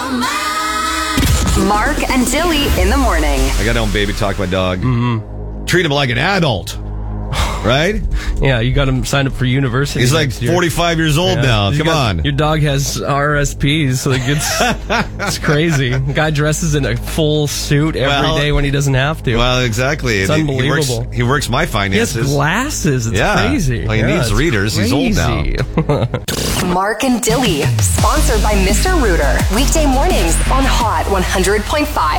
Mark and Dilly in the morning. I got on baby talk my dog. Treat him like an adult. Right? Yeah, you got him signed up for university. He's like next year. 45 years old now. Come on. Your dog has RSPs. Like it's crazy. The guy dresses in a full suit every day when he doesn't have to. Well, exactly. It's unbelievable. He works my finances. He has glasses. It's crazy. Well, he needs readers. Crazy. He's old now. Mark and Dilly, sponsored by Mr. Rooter. Weekday mornings on Hot 100.5.